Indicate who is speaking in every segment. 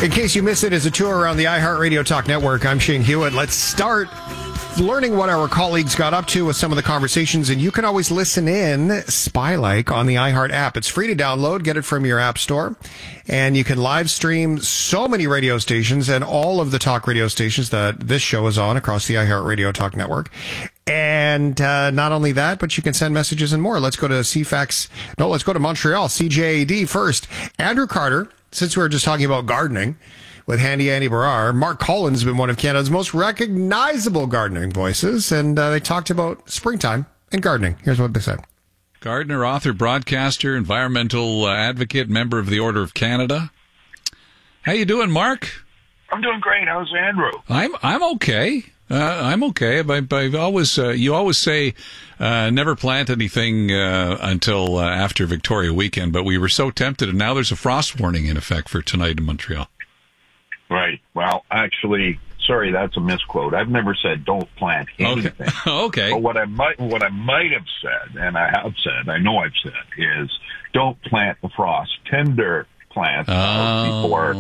Speaker 1: In case you missed it, as a tour around the iHeartRadio Talk Network, I'm Shane Hewitt. Let's start learning what our colleagues got up to with some of the conversations, and you can always listen in Spy-like on the iHeart app. It's free to download. Get it from your app store, and you can live stream so many radio stations and all of the talk radio stations that this show is on across the iHeartRadio Talk Network. And not only that, but you can send messages and more. Let's go to let's go to Montreal, CJAD first. Andrew Carter, since we were just talking about gardening with Handy Andy Barrar, Mark Collins has been one of Canada's most recognizable gardening voices, and they talked about springtime and gardening. Here's what they said.
Speaker 2: Gardener, author, broadcaster, environmental advocate, member of the Order of Canada. How you doing, Mark?
Speaker 3: I'm doing great. How's Andrew?
Speaker 2: I'm okay. I'm okay. I've always you always say never plant anything until after Victoria weekend, but we were so tempted, and now there's a frost warning in effect for tonight in Montreal.
Speaker 3: Right. Well, actually, sorry, that's a misquote. I've never said don't plant anything.
Speaker 2: Okay.
Speaker 3: But what I might have said, and I have said, I know I've said, is don't plant the frost tender plants before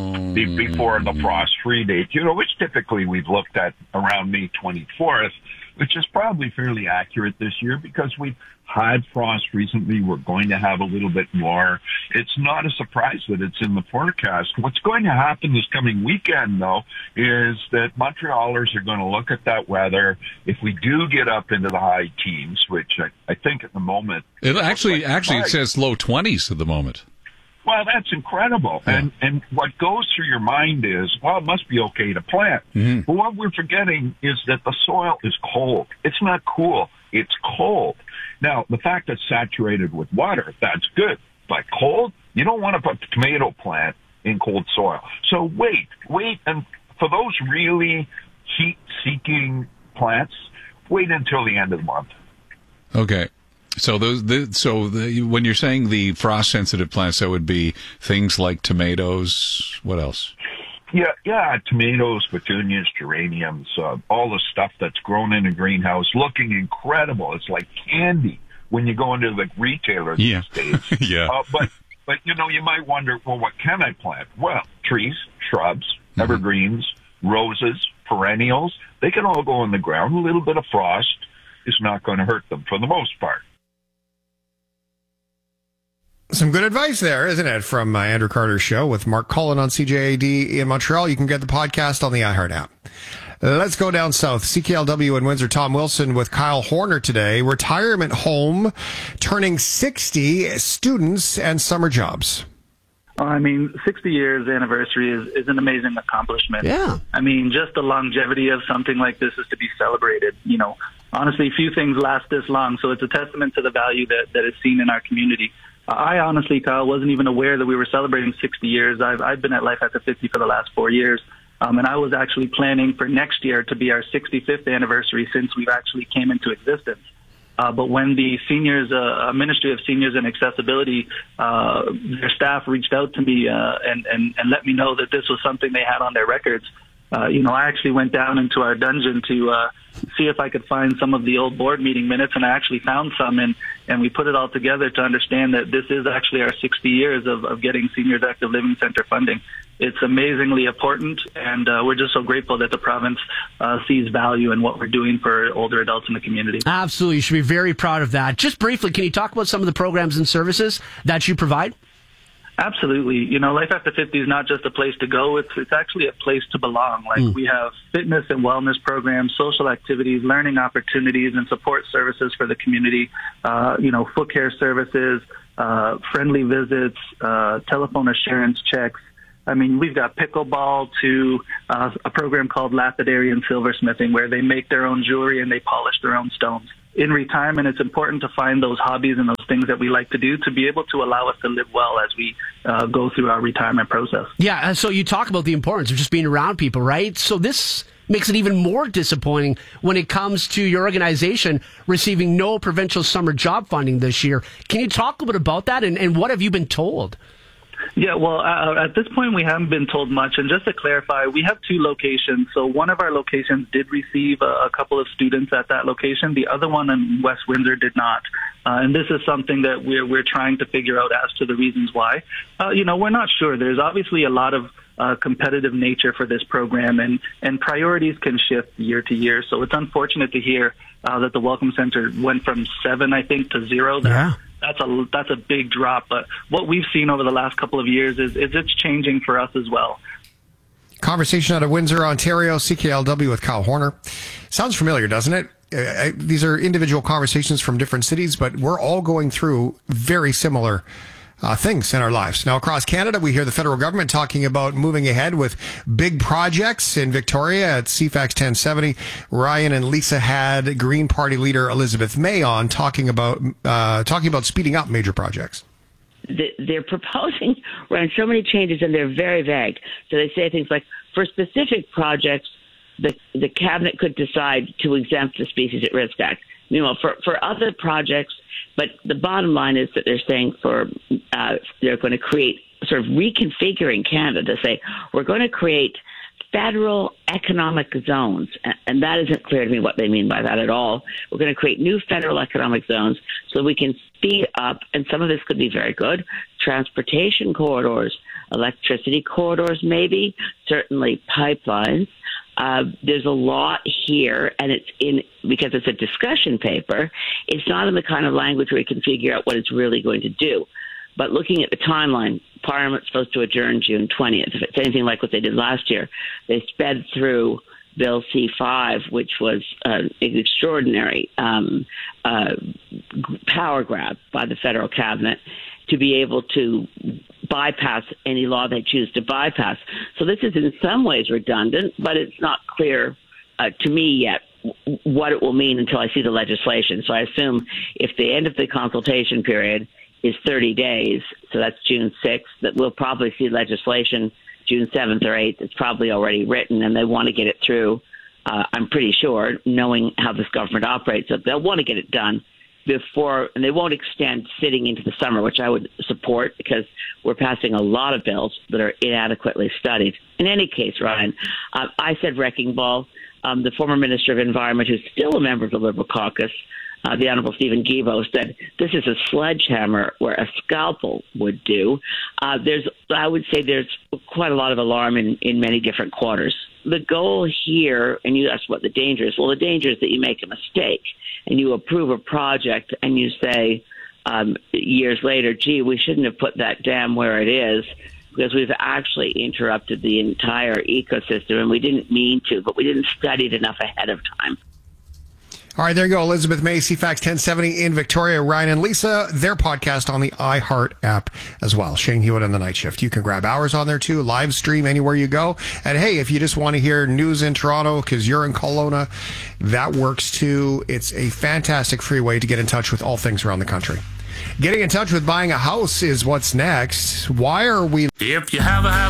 Speaker 3: the frost-free date, which typically we've looked at around May 24th, which is probably fairly accurate this year because we've had frost recently. We're going to have a little bit more. It's not a surprise that it's in the forecast. What's going to happen this coming weekend, though, is that Montrealers are going to look at that weather. If we do get up into the high teens, which I think at the moment...
Speaker 2: It says low 20s at the moment.
Speaker 3: Well, that's incredible. Yeah. And what goes through your mind is, well, it must be okay to plant. Mm-hmm. But what we're forgetting is that the soil is cold. It's not cool. It's cold. Now, the fact that it's saturated with water, that's good. But cold, you don't want to put a tomato plant in cold soil. So wait. And for those really heat-seeking plants, wait until the end of the month.
Speaker 2: Okay. So when you're saying the frost-sensitive plants, that would be things like tomatoes. What else?
Speaker 3: Yeah, tomatoes, petunias, geraniums, all the stuff that's grown in a greenhouse, looking incredible. It's like candy when you go into the retailer these days.
Speaker 2: Yeah.
Speaker 3: But you might wonder, well, what can I plant? Well, trees, shrubs, evergreens, roses, perennials. They can all go in the ground. A little bit of frost is not going to hurt them for the most part.
Speaker 1: Some good advice there, isn't it, from Andrew Carter's show with Mark Collin on CJAD in Montreal. You can get the podcast on the iHeart app. Let's go down south. CKLW in Windsor, Tom Wilson with Kyle Horner today. Retirement home turning 60, students and summer jobs.
Speaker 4: 60 years anniversary is an amazing accomplishment.
Speaker 1: Yeah.
Speaker 4: Just the longevity of something like this is to be celebrated. Honestly, few things last this long, so it's a testament to the value that is seen in our community. I honestly, Kyle, wasn't even aware that we were celebrating 60 years. I've been at Life After 50 for the last 4 years, and I was actually planning for next year to be our 65th anniversary since we've actually came into existence. But when the seniors, Ministry of Seniors and Accessibility, their staff reached out to me and let me know that this was something they had on their records, I actually went down into our dungeon to see if I could find some of the old board meeting minutes, and I actually found some, and we put it all together to understand that this is actually our 60 years of getting Seniors Active Living Center funding. It's amazingly important, and we're just so grateful that the province sees value in what we're doing for older adults in the community.
Speaker 5: Absolutely. You should be very proud of that. Just briefly, can you talk about some of the programs and services that you provide?
Speaker 4: Absolutely. Life After 50 is not just a place to go. It's actually a place to belong. We have fitness and wellness programs, social activities, learning opportunities, and support services for the community. Foot care services, friendly visits, telephone assurance checks. We've got pickleball to a program called Lapidarian Silversmithing, where they make their own jewelry and they polish their own stones. In retirement, it's important to find those hobbies and those things that we like to do to be able to allow us to live well as we go through our retirement process.
Speaker 5: Yeah, so you talk about the importance of just being around people, right? So this makes it even more disappointing when it comes to your organization receiving no provincial summer job funding this year. Can you talk a bit about that, and what have you been told?
Speaker 4: Yeah, well, at this point, we haven't been told much. And just to clarify, we have 2 locations. So one of our locations did receive a couple of students at that location. The other one in West Windsor did not. And this is something that we're trying to figure out as to the reasons why. We're not sure. There's obviously a lot of competitive nature for this program, and priorities can shift year to year. So it's unfortunate to hear that the Welcome Center went from 7, I think, to 0. That's a big drop. But what we've seen over the last couple of years is it's changing for us as well.
Speaker 1: Conversation out of Windsor, Ontario, CKLW with Kyle Horner. Sounds familiar, doesn't it? These are individual conversations from different cities, but we're all going through very similar things in our lives. Now, across Canada, we hear the federal government talking about moving ahead with big projects. In Victoria at CFAX 1070, Ryan and Lisa had Green Party leader Elizabeth May on talking about speeding up major projects.
Speaker 6: They're proposing around so many changes, and they're very vague. So they say things like, for specific projects, the cabinet could decide to exempt the Species at Risk Act. Meanwhile, for other projects, but the bottom line is that they're saying they're going to create sort of reconfiguring Canada to say we're going to create federal economic zones, and that isn't clear to me what they mean by that at all. We're going to create new federal economic zones so we can speed up, and some of this could be very good, transportation corridors, electricity corridors maybe, certainly pipelines. There's a lot here, and because it's a discussion paper, it's not in the kind of language where you can figure out what it's really going to do. But looking at the timeline, Parliament's supposed to adjourn June 20th. If it's anything like what they did last year, they sped through Bill C-5, which was an extraordinary power grab by the federal cabinet to be able to bypass any law they choose to bypass. So this is in some ways redundant, but it's not clear to me yet what it will mean until I see the legislation. So I assume if the end of the consultation period is 30 days, so that's June 6th, that we'll probably see legislation June 7th or 8th. It's probably already written, and they want to get it through, I'm pretty sure, knowing how this government operates, that they'll want to get it done before, and they won't extend sitting into the summer, which I would support because we're passing a lot of bills that are inadequately studied. In any case, Ryan, I said wrecking ball. The former Minister of Environment, who's still a member of the Liberal caucus, the Honourable Stephen Guilbeault, said this is a sledgehammer where a scalpel would do. I would say there's quite a lot of alarm in many different quarters. The goal here, and you asked what the danger is. Well, the danger is that you make a mistake and you approve a project and you say years later, gee, we shouldn't have put that dam where it is because we've actually interrupted the entire ecosystem, and we didn't mean to, but we didn't study it enough ahead of time.
Speaker 1: All right, there you go. Elizabeth May, CFAX 1070 in Victoria. Ryan and Lisa, their podcast on the iHeart app as well. Shane Hewitt on the Night Shift. You can grab ours on there too, live stream anywhere you go. And hey, if you just want to hear news in Toronto because you're in Kelowna, that works too. It's a fantastic free way to get in touch with all things around the country. Getting in touch with buying a house is what's next. Why are we...
Speaker 7: If you have a